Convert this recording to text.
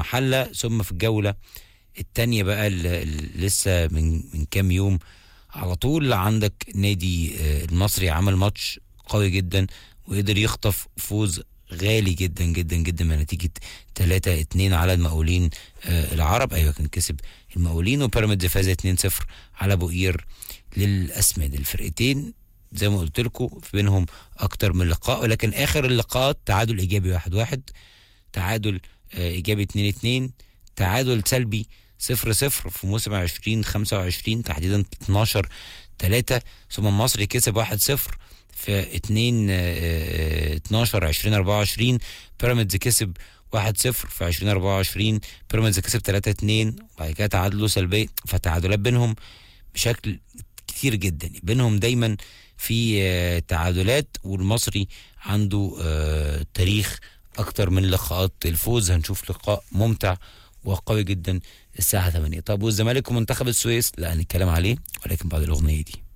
المحلة. ثم في الجولة التانية بقى لسه من كام يوم على طول عندك نادي المصري عمل ماتش قوي جدا وقدر يخطف فوز غالي جدا جدا جدا بنتيجة 3-2 على المقاولين العرب. ايوه كان كسب المقاولين. وبيراميدز فاز 2-0 على بوقير للأسماد. الفرقتين زي ما قلت لكم في بينهم اكتر من لقاء، ولكن اخر اللقاءات تعادل ايجابي 1-1، تعادل ايجابي 2-2، تعادل سلبي 0-0 في موسم 2025 تحديدا 12/3. ثم المصري كسب 1-0 في 2/12/2024. بيراميدز كسب 1-0 في 2024. بيراميدز كسب 3-2 وبعد كده تعادلوا سلبي. فتعادلات بينهم بشكل كتير جدا، بينهم دايما في تعادلات. والمصري عنده تاريخ اكتر من لقاءات الفوز. هنشوف لقاء ممتع وقوي جدا الساعة 8. طب والزمالك ومنتخب السويس لا هنتكلم عليه ولكن بعد الأغنية دي.